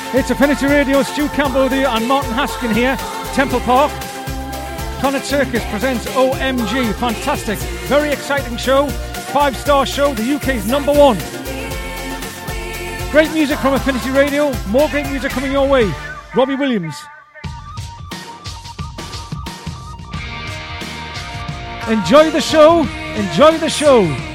It's Affinity Radio, Stu Cambodia and Martin Haskin here, Temple Park. Planet Circus presents OMG. Fantastic, very exciting show, 5-star show, the UK's number one. Great music from Affinity Radio, more great music coming your way. Robbie Williams. Enjoy the show, enjoy the show.